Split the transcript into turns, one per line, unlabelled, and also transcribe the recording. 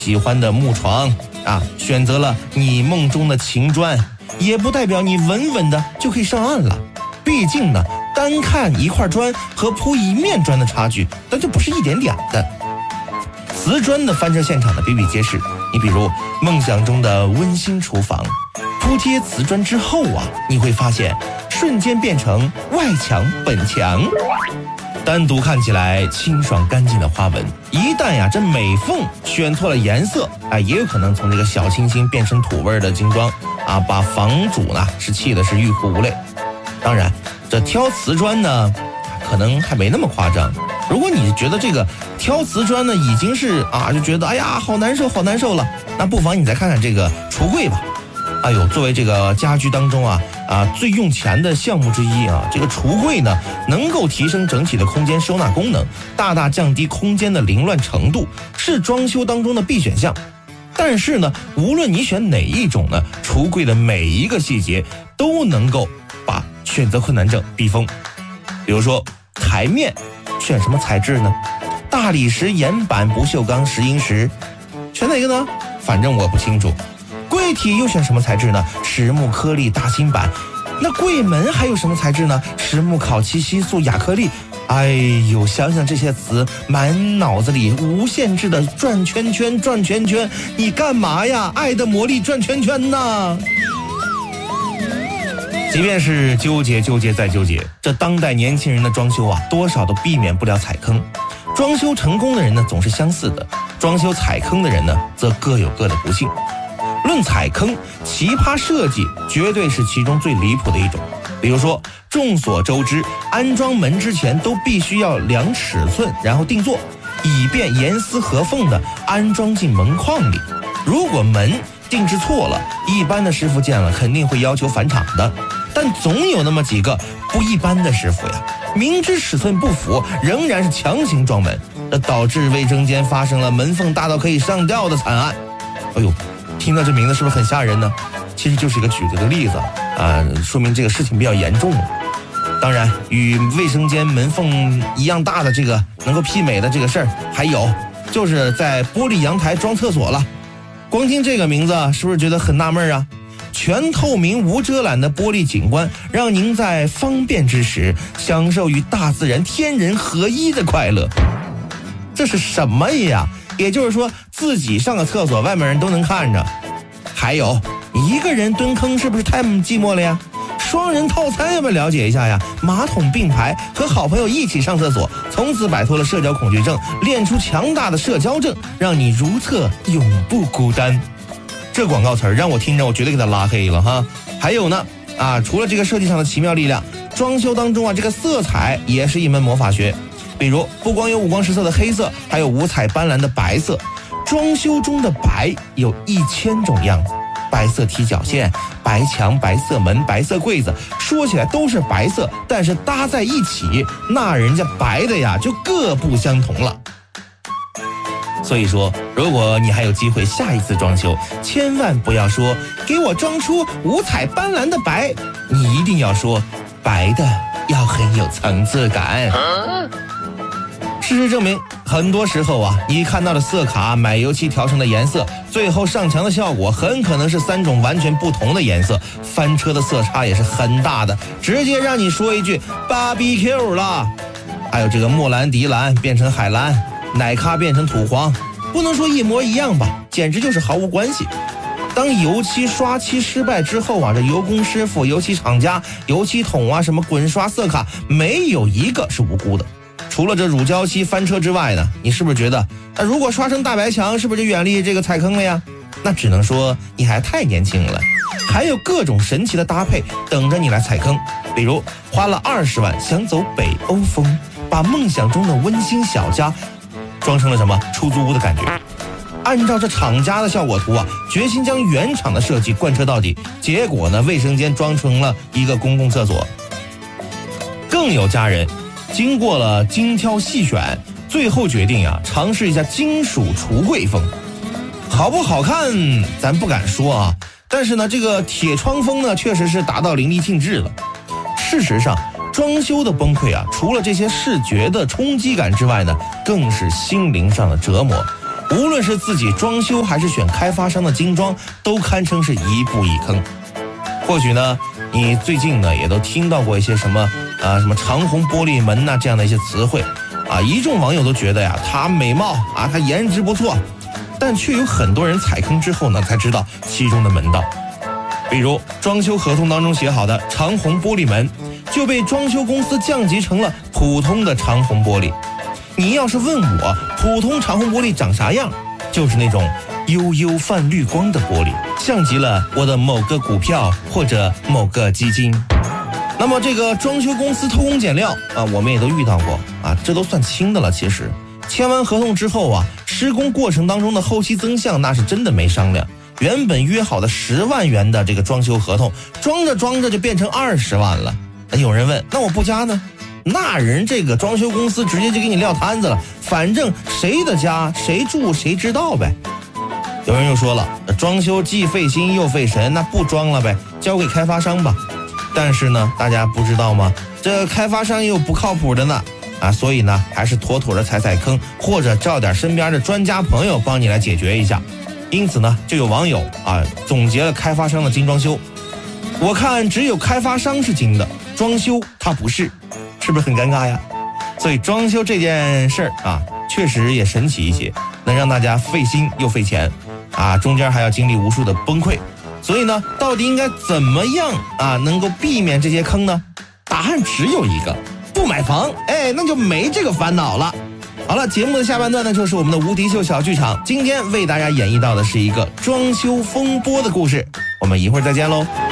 喜欢的木床啊，选择了你梦中的秦砖，也不代表你稳稳的就可以上岸了。毕竟呢，单看一块砖和铺一面砖的差距，那就不是一点点的。瓷砖的翻车现场呢比比皆是，你比如梦想中的温馨厨房，铺贴瓷砖之后啊，你会发现瞬间变成外墙本墙。单独看起来清爽干净的花纹，一旦呀这美缝选错了颜色，也有可能从这个小清新变成土味的精装啊，把房主呢是气的是欲哭无泪。当然，这挑瓷砖呢，可能还没那么夸张。如果你觉得这个挑瓷砖呢已经是就觉得哎呀好难受好难受了，那不妨你再看看这个橱柜吧。哎呦，作为这个家居当中最用钱的项目之一这个橱柜呢能够提升整体的空间收纳功能，大大降低空间的凌乱程度，是装修当中的必选项。但是呢，无论你选哪一种呢，橱柜的每一个细节都能够把选择困难症逼疯。比如说台面选什么材质呢？大理石、岩板、不锈钢、石英石，选哪个呢？反正我不清楚。柜体又选什么材质呢？实木、颗粒、大芯板。那柜门还有什么材质呢？实木、烤漆、稀塑、亚克力。哎呦，想想这些词，满脑子里无限制的转圈圈，转圈圈，你干嘛呀？爱的魔力转圈圈呢？即便是纠结再纠结，这当代年轻人的装修多少都避免不了踩坑。装修成功的人呢总是相似的，装修踩坑的人呢则各有各的不幸。论踩坑，奇葩设计绝对是其中最离谱的一种。比如说，众所周知，安装门之前都必须要量尺寸，然后定做，以便严丝合缝的安装进门框里。如果门定制错了，一般的师傅见了肯定会要求返厂的。但总有那么几个不一般的师傅呀，明知尺寸不符，仍然是强行装门，这导致卫生间发生了门缝大到可以上吊的惨案。哎呦，听到这名字是不是很吓人呢？其实就是一个举这个例子说明这个事情比较严重了。当然，与卫生间门缝一样大的这个能够媲美的这个事儿，还有就是在玻璃阳台装厕所了。光听这个名字，是不是觉得很纳闷啊？全透明无遮拦的玻璃景观，让您在方便之时享受与大自然天人合一的快乐。这是什么呀？也就是说，自己上个厕所，外面人都能看着。还有，一个人蹲坑是不是太寂寞了呀？双人套餐要不要了解一下呀？马桶并排，和好朋友一起上厕所，从此摆脱了社交恐惧症，练出强大的社交症，让你如厕永不孤单。这广告词让我听着，我绝对给他拉黑了哈。还有呢除了这个设计上的奇妙力量，装修当中这个色彩也是一门魔法学。比如不光有五光十色的黑色，还有五彩斑斓的白色。装修中的白有1000种样子，白色踢脚线、白墙、白色门、白色柜子，说起来都是白色，但是搭在一起，那人家白的呀就各不相同了。所以说，如果你还有机会下一次装修，千万不要说给我装出五彩斑斓的白，你一定要说白的要很有层次感。事实证明，很多时候你看到的色卡买油漆调成的颜色，最后上墙的效果很可能是3种完全不同的颜色，翻车的色差也是很大的，直接让你说一句 BBQ 了。还有这个莫兰迪蓝变成海蓝，奶咖变成土黄，不能说一模一样吧，简直就是毫无关系。当油漆刷漆失败之后这油工师傅、油漆厂家、油漆桶什么滚刷色卡，没有一个是无辜的。除了这乳胶漆翻车之外呢，你是不是觉得如果刷成大白墙，是不是就远离这个踩坑了呀？那只能说你还太年轻了。还有各种神奇的搭配等着你来踩坑，比如花了20万想走北欧风，把梦想中的温馨小家装成了什么出租屋的感觉。按照这厂家的效果图决心将原厂的设计贯彻到底，结果呢，卫生间装成了一个公共厕所。更有家人经过了精挑细选，最后决定尝试一下金属橱柜风。好不好看咱不敢说但是呢，这个铁窗风呢确实是达到淋漓尽致了。事实上，装修的崩溃除了这些视觉的冲击感之外呢，更是心灵上的折磨。 无论是自己装修还是选开发商的精装，都堪称是一步一坑。或许呢，你最近呢也都听到过一些什么长虹玻璃门这样的一些词汇一众网友都觉得呀，它美貌它颜值不错，但却有很多人踩坑之后呢，才知道其中的门道。比如装修合同当中写好的长虹玻璃门，就被装修公司降级成了普通的长虹玻璃。你要是问我普通长虹玻璃长啥样，就是那种悠悠泛绿光的玻璃，像极了我的某个股票或者某个基金。那么这个装修公司偷工减料我们也都遇到过这都算轻的了。其实签完合同之后施工过程当中的后期增项那是真的没商量。原本约好的10万元的这个装修合同，装着装着就变成20万了。有人问，那我不加呢？那人这个装修公司直接就给你撂摊子了，反正谁的家谁住谁知道呗。有人又说了，装修既费心又费神，那不装了呗，交给开发商吧。但是呢，大家不知道吗？这开发商也有不靠谱的呢所以呢，还是妥妥的踩坑，或者叫点身边的专家朋友帮你来解决一下。因此呢，就有网友总结了开发商的精装修。我看只有开发商是精的，装修它不是，是不是很尴尬呀？所以装修这件事儿确实也神奇一些，能让大家费心又费钱中间还要经历无数的崩溃。所以呢，到底应该怎么样能够避免这些坑呢？答案只有一个，不买房，那就没这个烦恼了。好了，节目的下半段呢，就是我们的无敌秀小剧场，今天为大家演绎到的是一个装修风波的故事，我们一会儿再见喽。